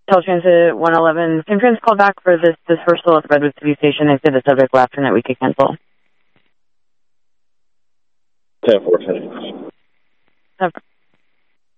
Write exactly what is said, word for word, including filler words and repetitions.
Caltransit one eleven. Same train's called back for this dispersal at the Redwood City Station. They said the subject left and that we could cancel. ten four ten.